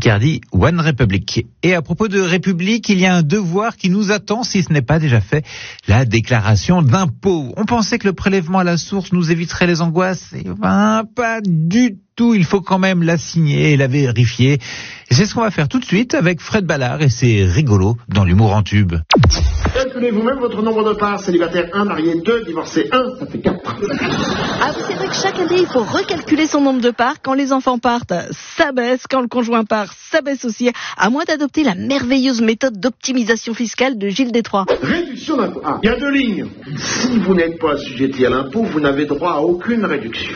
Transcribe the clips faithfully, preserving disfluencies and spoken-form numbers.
Picardie, One Republic. Et à propos de République, il y a un devoir qui nous attend, si ce n'est pas déjà fait, la déclaration d'impôt. On pensait que le prélèvement à la source nous éviterait les angoisses. Et ben, pas du tout. Il faut quand même la signer et la vérifier. Et c'est ce qu'on va faire tout de suite avec Fred Ballard et c'est rigolo dans l'humour en tube. Calculez vous-même votre nombre de parts. Célibataire un, marié deux, divorcé un, ça fait quatre. Ah oui, c'est vrai que chaque année, il faut recalculer son nombre de parts. Quand les enfants partent, ça baisse. Quand le conjoint part, ça baisse aussi. À moins d'adopter la merveilleuse méthode d'optimisation fiscale de Gilles Détroit. Réduction d'impôt. Ah, il y a deux lignes. Si vous n'êtes pas assujetti à l'impôt, vous n'avez droit à aucune réduction.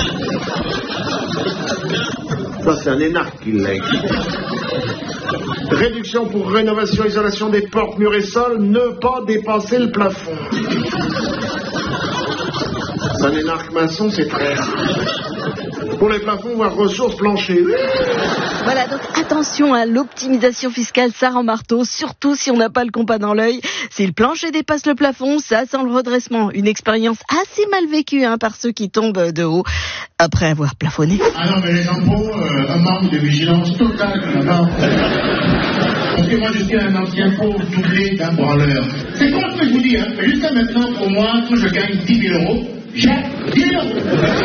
Ça, c'est un énarque qui l'a écrit. Réduction pour rénovation, isolation des portes, murs et sols, ne pas dépasser le plafond. C'est un énarque maçon, c'est très rare. Pour les plafonds, voire ressources plancher. Voilà, donc attention à l'optimisation fiscale, ça rend marteau, surtout si on n'a pas le compas dans l'œil. Si le plancher dépasse le plafond, ça sent le redressement. Une expérience assez mal vécue hein, par ceux qui tombent de haut après avoir plafonné. Ah non, mais les impôts, euh, un manque de vigilance totale de la part. Parce que moi, je suis un ancien pauvre doublé d'un branleur. C'est quoi ce que je vous dis, hein? Jusqu'à maintenant, pour moi, quand je gagne dix mille euros, j'ai dix mille euros.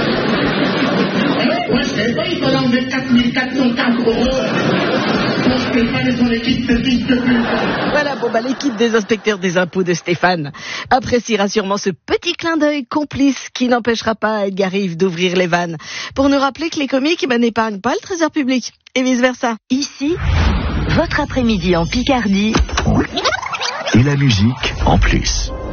Moi, je ne savais pas, il fallait enlever quatre mille quatre cent quatre euros. Pour Stéphane et son équipe de fils de pute. Voilà, bon bah l'équipe des inspecteurs des impôts de Stéphane appréciera sûrement ce petit clin d'œil complice qui n'empêchera pas Edgar Rive d'ouvrir les vannes pour nous rappeler que les comiques bah, n'épargnent pas le trésor public et vice versa. Ici, votre après-midi en Picardie. Et la musique en plus.